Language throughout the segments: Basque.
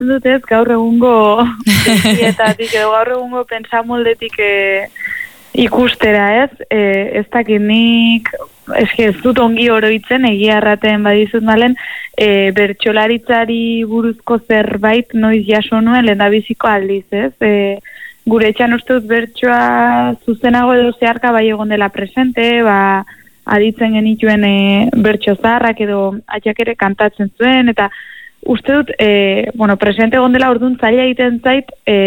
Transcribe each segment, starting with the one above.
dut ez, gaur egungo begietatik, edo gaur egungo pentsamoldetik ikustera ez, ez dakit nik, ez dut ongi oroitzen, egia erraten badizut malen, bertsolaritzari buruzko zerbait noiz jaso nuen lehendabiziko aldiz ez, gure etxan uste dut bertsoa zuzenago edo zeharka bai egon dela presente, aditzen genituen bertso zaharrak edo atxak ere kantatzen zuen, eta uste dut, presente egon dela orduan zaila egiten zait,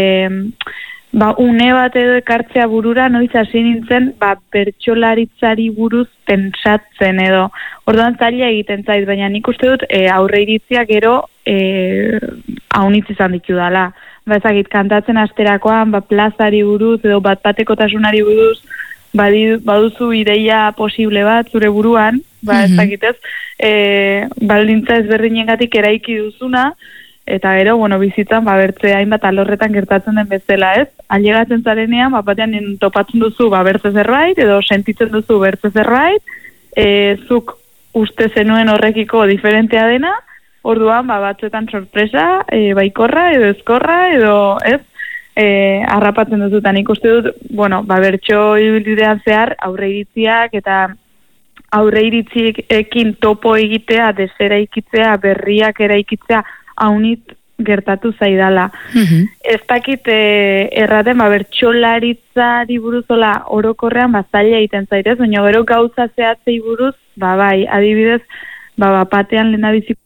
une bat edo ekartzea burura noiz hasi nintzen bertsolaritzari buruz pentsatzen edo orduan zaila egiten zait, baina nik uste dut aurre iritzia gero haunitz izan ditu dala. Ezagit, kantatzen asterakoan plazari buruz edo bat-batekotasunari buruz baduzu ideia posible bat zure buruan, ezagitez, baldintza ezberdinengatik eraiki duzuna, eta gero, bizitzan, bertze hainbat alorretan gertatzen den bezala, ez? Ailegatzen zarenean, batean topatzen duzu, bertze zerbait, edo sentitzen duzu bertze zerbait, zuk uste zenuen horrekiko diferentea dena, orduan, batzuetan sorpresa, baikorra, edo ezkorra, edo, ez? Harrapatzen duzutan ikuste dut, bertso ibilbidean zehar, aurre iritziak, eta aurre iritziekin topo egitea, desera ikitzea, berriak eraikitzea, haunit gertatu zaidala. Ez dakit erraten, bertsolaritzari buruzola orokorrean zaila egiten zaitez, baina gero gauza zehatzei buruz, bai, adibidez, batean lehendabiziko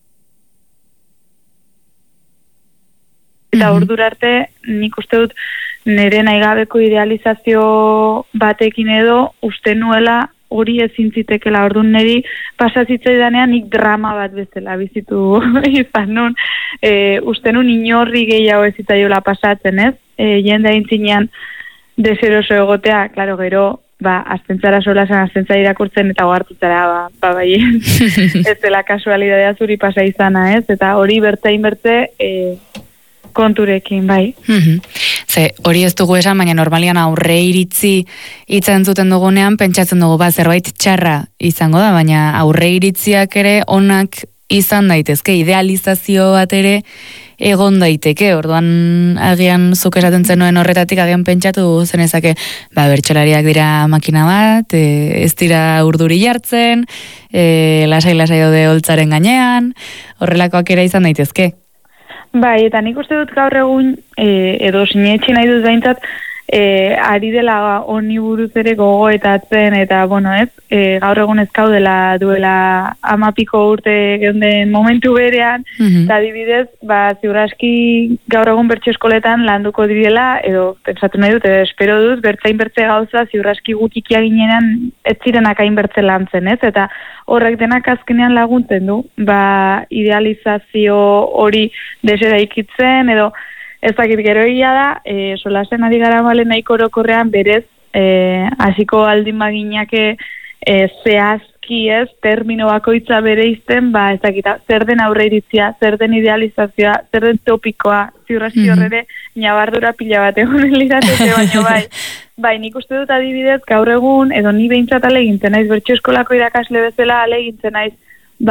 eta ordura arte, nik uste dut nire naigabeko idealizazio batekin edo uste nuela hori ezin zitekela, orduan niri pasazitzaidanean nik drama bat bezala bizitu izan nun. Uste nun inorri gehiago ez zitzaiola pasatzen, ez? Jende aintzinean deseroso egotea, klaro, gero, aztentzara solasan, aztentzara irakurtzen eta ohartutzara, bai, ez dela kasualidadea zuri pasa izana, ez? Eta hori bertzein bertze konturekin, bai. Ze, hori ez dugu esan, baina normalian aurre iritzi itzen zuten dugunean, pentsatzen dugu, zerbait txarra izango da, baina aurre iritziak ere onak izan daitezke, idealizazio bat ere egon daiteke, orduan agian zuk esaten zenuen horretatik agian pentsatu zenezake, bertsolariak dira makina bat, ez dira urduri jartzen, lasai-lasai daude holtzaren gainean, horrelakoak ere izan daitezke. Bai, eta nik uste dut gaur egun, edo sinetxe nahi dut behintzat, ari dela honi buruz ere gogoetatzen, eta, ez, gaur egun ez gaudela duela 10 urte geunden momentu berean, eta adibidez, ziurraski gaur egun bertso eskoletan landuko direla, edo pentsatu nahi dut, edo espero dut, bertzain bertze gauza, ziurraski gutikia ginenan ez zirenak hain bertze lantzen, ez, eta horrek denak azkenean laguntzen du, idealizazio hori desera ikitzen, edo ez dakit gero egia da, solasen ari gara malen nahiko orokorrean berez, hasiko aldin baginake zehazki ez, termino bakoitza bere izten, ez dakit, zer den aurre iritzia, zer den idealizazioa, zer den topikoa, ziurraski horrere, nabardura pila bat egonen lirateke, baina bai, nik uste dut adibidez, gaur egun, edo ni behintzat alegintzen naiz, bertso eskolako irakasle bezala alegintzen naiz,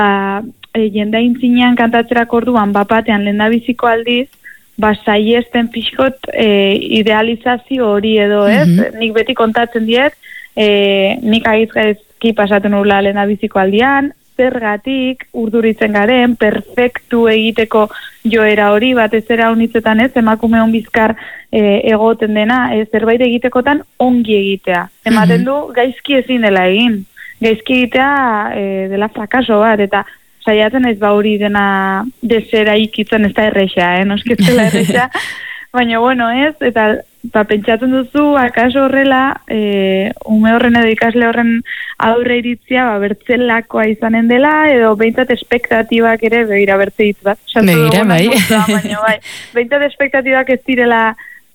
jende aintzinean kantatzerako orduan, batean lehendabiziko aldiz, saiesten pixkot idealizazio hori edo, ez? Nik beti kontatzen diet, nik agizgaizki pasatu nula lehendabiziko aldian, zergatik urduritzen garen, perfektu egiteko joera hori, batez era honitzetan ez, emakume onbizkar egoten dena, zerbait egitekotan ongi egitea. Ematen du, gaizki ezin dela egin. Gaizki egitea dela frakaso bat, eta saiatzen ez hori dena desera ikitzen ez da erresa, noski ez dela erresa, baina ez, eta pentsatzen duzu, akaso horrela, ume horren edo ikasle horren aurre iritzia, bertzelakoa izanen dela, edo behintzat espektatibak ere, begira bertze hitz bat. Begira, bai. Behintzat espektatibak ez direla,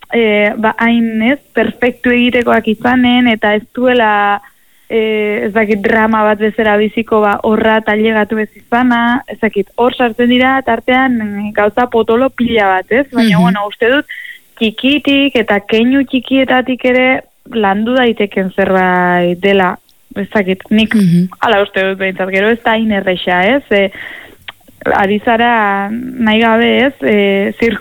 hain ez, perfektu egitekoak izanen, eta ez duela, ez dakit drama bat bezera biziko horra tailegatu ez izana, ez dakit hor sartzen dira, tartean gauza potolo pila bat, ez? Baina, uste dut, txikitik eta keinu txikietatik ere landu daiteken zerbait dela, ez dakit, nik ala uste dut behintzat, gero ez da inerreixa, ez? ari zara nahi gabe ez,